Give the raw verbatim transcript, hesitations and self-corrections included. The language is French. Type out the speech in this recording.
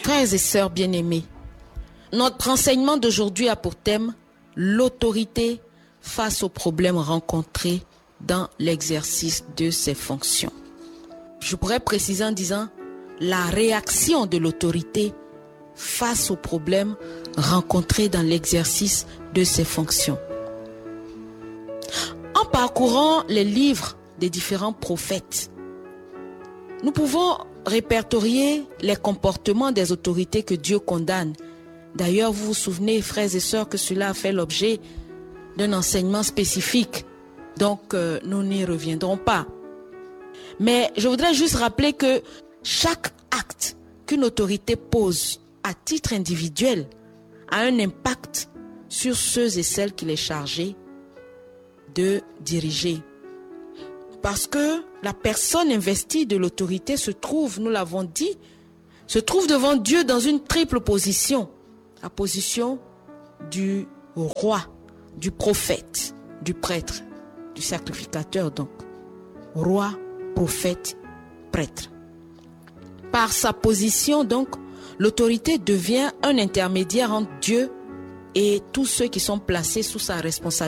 Frères et sœurs bien-aimés, notre enseignement d'aujourd'hui a pour thème l'autorité face aux problèmes rencontrés dans l'exercice de ses fonctions. Je pourrais préciser en disant la réaction de l'autorité face aux problèmes rencontrés dans l'exercice de ses fonctions. En parcourant les livres des différents prophètes, nous pouvons répertorier les comportements des autorités que Dieu condamne. D'ailleurs, vous vous souvenez, frères et sœurs, que cela a fait l'objet d'un enseignement spécifique. Donc, euh, nous n'y reviendrons pas. Mais je voudrais juste rappeler que chaque acte qu'une autorité pose à titre individuel a un impact sur ceux et celles qu'il est chargé de diriger. Parce que la personne investie de l'autorité se trouve, nous l'avons dit, se trouve devant Dieu dans une triple position. La position du roi, du prophète, du prêtre, du sacrificateur donc. Roi, prophète, prêtre. Par sa position donc, l'autorité devient un intermédiaire entre Dieu et tous ceux qui sont placés sous sa responsabilité.